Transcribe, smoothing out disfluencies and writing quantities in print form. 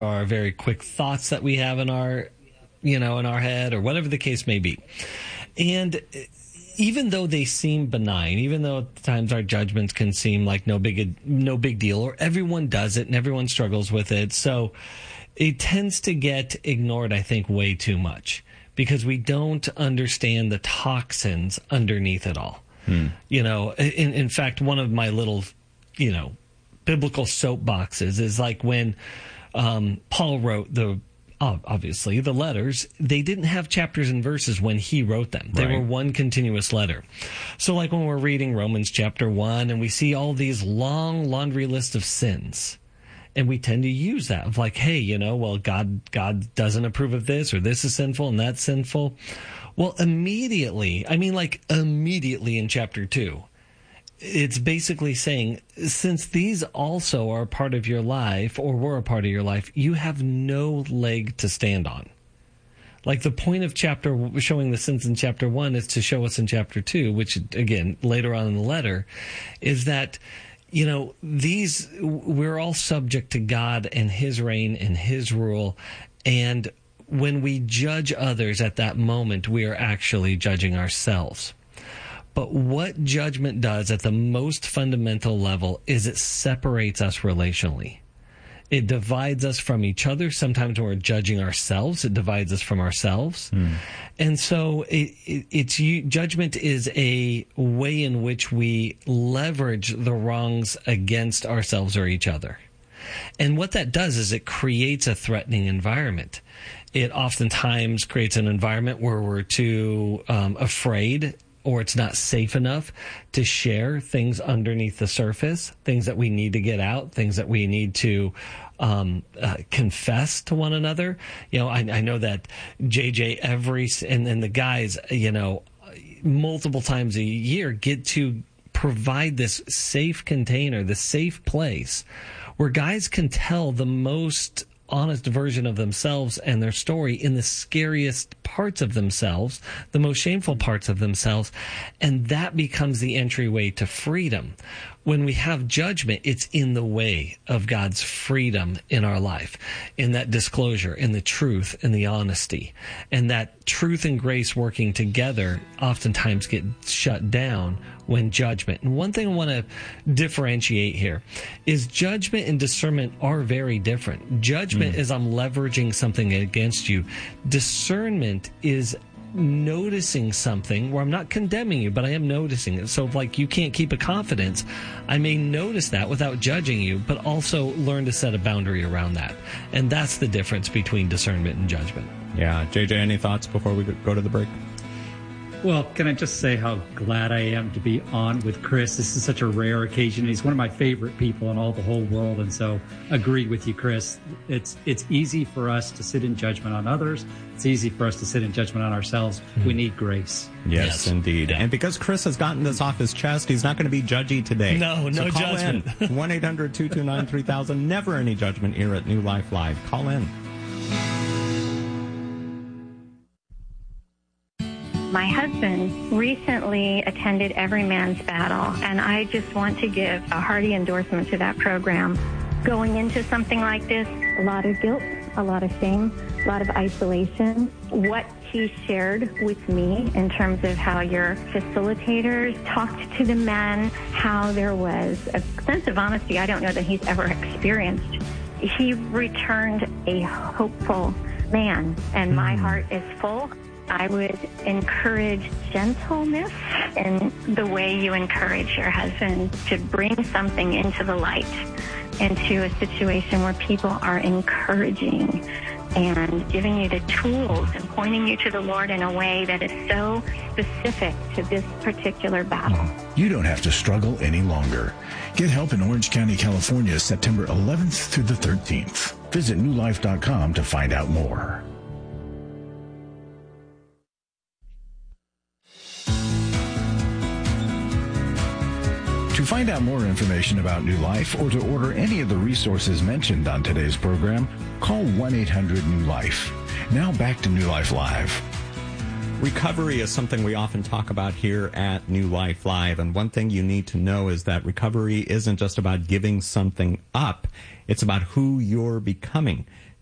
or very quick thoughts that we have in our, in our head, or whatever the case may be. And even though they seem benign, even though at times our judgments can seem like no big deal, or everyone does it and everyone struggles with it, so it tends to get ignored, I think, way too much, because we don't understand the toxins underneath it all. In fact, one of my little, biblical soapboxes is like when Paul wrote obviously the letters, they didn't have chapters and verses when he wrote them. They were one continuous letter. So like when we're reading Romans chapter 1 and we see all these long laundry list of sins, and we tend to use that of like, hey, well, God doesn't approve of this, or this is sinful and that's sinful. Well, immediately in chapter 2, it's basically saying, since these also are a part of your life, or were a part of your life, you have no leg to stand on. Like the point of showing the sins in chapter 1 is to show us in chapter 2, which again, later on in the letter, is that, we're all subject to God and his reign and his rule. And when we judge others at that moment, we are actually judging ourselves. But what judgment does at the most fundamental level is it separates us relationally. It divides us from each other. Sometimes when we're judging ourselves, it divides us from ourselves. And so judgment is a way in which we leverage the wrongs against ourselves or each other. And what that does is it creates a threatening environment. It oftentimes creates an environment where we're too afraid, or it's not safe enough to share things underneath the surface, things that we need to get out, things that we need to confess to one another. I know that JJ and the guys, multiple times a year get to provide this safe container, this safe place where guys can tell the most honest version of themselves and their story in the scariest parts of themselves, the most shameful parts of themselves, and that becomes the entryway to freedom. When we have judgment, it's in the way of God's freedom in our life, in that disclosure, in the truth, in the honesty. And that truth and grace working together oftentimes get shut down when judgment. And one thing I want to differentiate here is judgment and discernment are very different. Judgment is I'm leveraging something against you. Discernment is noticing something where I'm not condemning you, but I am noticing it. So like you can't keep a confidence, I may notice that without judging you, but also learn to set a boundary around that. And that's the difference between discernment and judgment. Yeah. JJ, any thoughts before we go to the break? Well, can I just say how glad I am to be on with Chris? This is such a rare occasion. He's one of my favorite people in all the whole world. And so agree with you, Chris. It's easy for us to sit in judgment on others. It's easy for us to sit in judgment on ourselves. We need grace. Yes, indeed. And because Chris has gotten this off his chest, he's not going to be judgy today. No judgment. 1-800-229-3000. Never any judgment here at New Life Live. Call in. My husband recently attended Every Man's Battle, and I just want to give a hearty endorsement to that program. Going into something like this, a lot of guilt, a lot of shame, a lot of isolation. What he shared with me in terms of how your facilitators talked to the men, how there was a sense of honesty I don't know that he's ever experienced. He returned a hopeful man, and my heart is full. I would encourage gentleness in the way you encourage your husband to bring something into the light, into a situation where people are encouraging and giving you the tools and pointing you to the Lord in a way that is so specific to this particular battle. You don't have to struggle any longer. Get help in Orange County, California, September 11th through the 13th. Visit newlife.com to find out more. To find out more information about New Life or to order any of the resources mentioned on today's program, call 1-800-NEW-LIFE. Now back to New Life Live. Recovery is something we often talk about here at New Life Live. And one thing you need to know is that recovery isn't just about giving something up. It's about who you're becoming.